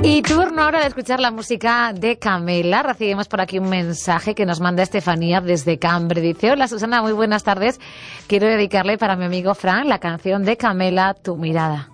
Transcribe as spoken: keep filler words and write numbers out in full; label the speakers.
Speaker 1: Y turno ahora de escuchar la música de Camela. Recibimos por aquí un mensaje que nos manda Estefanía desde Cambre. Dice: hola Susana, muy buenas tardes. Quiero dedicarle para mi amigo Fran la canción de Camela, Tu mirada.